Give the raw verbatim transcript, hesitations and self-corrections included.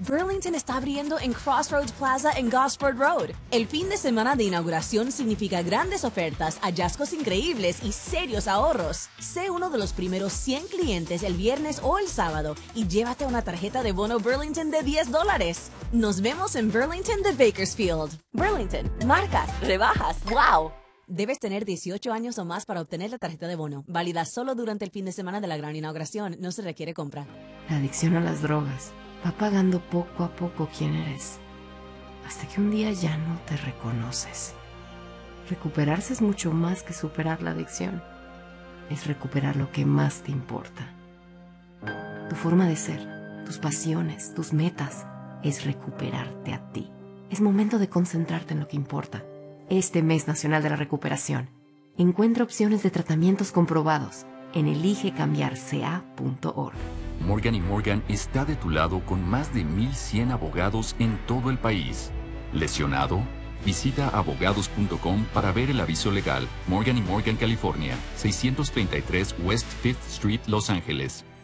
Burlington está abriendo en Crossroads Plaza en Gosford Road. El fin de semana de inauguración significa grandes ofertas, hallazgos increíbles y serios ahorros. Sé uno de los primeros cien clientes el viernes o el sábado y llévate una tarjeta de bono Burlington de diez dólares. Nos vemos en Burlington de Bakersfield. Burlington, marcas, rebajas, wow. Debes tener dieciocho años o más para obtener la tarjeta de bono. Válida solo durante el fin de semana de la gran inauguración. No se requiere compra. La adicción a las drogas va pagando poco a poco quién eres, hasta que un día ya no te reconoces. Recuperarse es mucho más que superar la adicción. Es recuperar lo que más te importa. Tu forma de ser, tus pasiones, tus metas, es recuperarte a ti. Es momento de concentrarte en lo que importa. Este mes nacional de la recuperación, encuentra opciones de tratamientos comprobados en elige cambiar c a punto org. Morgan y Morgan está de tu lado con más de mil cien abogados en todo el país. ¿Lesionado? Visita abogados punto com para ver el aviso legal. Morgan y Morgan, California, seiscientos treinta y tres West Fifth Street, Los Ángeles.